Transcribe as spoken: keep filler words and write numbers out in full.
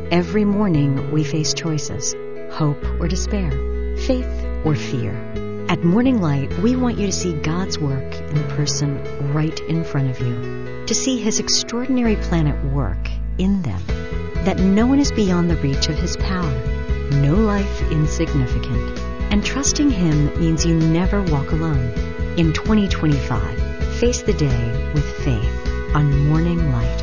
Every morning we face choices, hope or despair, faith or fear. At Morning Light, we want you to see God's work in the person right in front of you, to see His extraordinary plan at work in them, that no one is beyond the reach of His power, no life insignificant. And trusting Him means you never walk alone. In twenty twenty-five, face the day with faith on Morning Light.